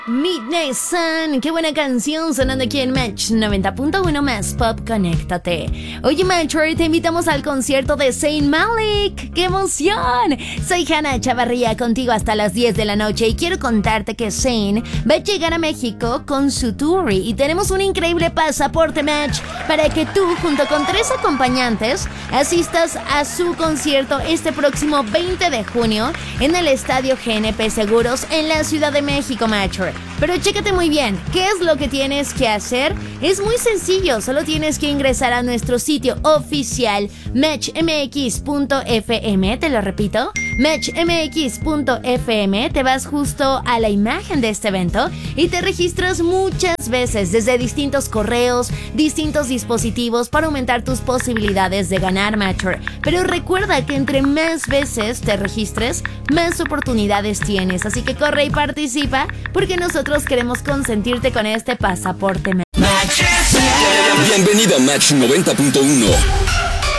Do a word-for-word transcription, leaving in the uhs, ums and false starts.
Midnight Sun, qué buena canción sonando aquí en Match noventa punto uno más Pop, conéctate. Oye Matcher, te invitamos al concierto de Zayn Malik. ¡Qué emoción! Soy Hannah Chavarría contigo hasta las diez de la noche y quiero contarte que Zayn va a llegar a México con su tour y tenemos un increíble pasaporte Match para que tú junto con tres acompañantes asistas a su concierto este próximo veinte de junio en el Estadio G N P Seguros en la Ciudad de México Matcher. Pero chécate muy bien, ¿qué es lo que tienes que hacer? Es muy sencillo, solo tienes que ingresar a nuestro sitio oficial match m x punto f m, te lo repito, match m x punto f m, te vas justo a la imagen de este evento y te registras muchas veces desde distintos correos, distintos dispositivos para aumentar tus posibilidades de ganar Matcher. Pero recuerda que entre más veces te registres, más oportunidades tienes, así que corre y participa porque nosotros queremos consentirte con este pasaporte. Bienvenido a Match noventa punto uno.